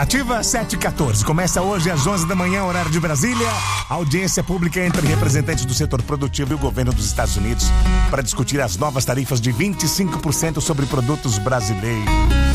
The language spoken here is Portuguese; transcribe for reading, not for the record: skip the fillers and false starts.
Nativa 714. Começa hoje às 11 da manhã, horário de Brasília. Audiência pública entre representantes do setor produtivo e o governo dos Estados Unidos para discutir as novas tarifas de 25% sobre produtos brasileiros.